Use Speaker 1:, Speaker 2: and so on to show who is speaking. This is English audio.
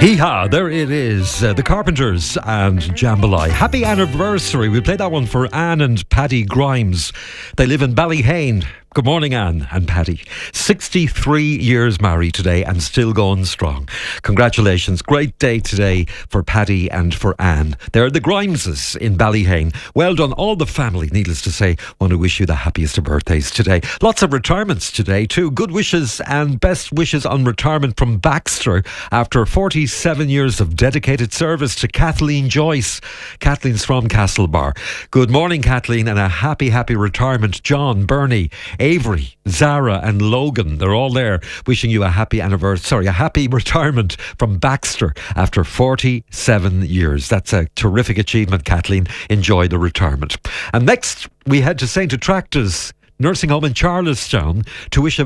Speaker 1: Hee-haw, there it is. The Carpenters and Jambalaya. Happy anniversary. We played that one for Anne and Paddy Grimes. They live in Ballyhane. Good morning, Anne and Paddy. 63 years married today and still going strong. Congratulations. Great day today for Paddy and for Anne. They're the Grimeses in Ballyhane. Well done. All the family, needless to say, want to wish you the happiest of birthdays today. Lots of retirements today too. Good wishes and best wishes on retirement from Baxter after 47 years of dedicated service to Kathleen Joyce. Kathleen's from Castlebar. Good morning, Kathleen, and a happy retirement. John, Bernie, Avery, Zara and Logan, they're all there wishing you a happy retirement from Baxter after 47 years. That's a terrific achievement, Kathleen. Enjoy the retirement. And next we head to St. Attracta's Nursing Home in Charlestown to wish a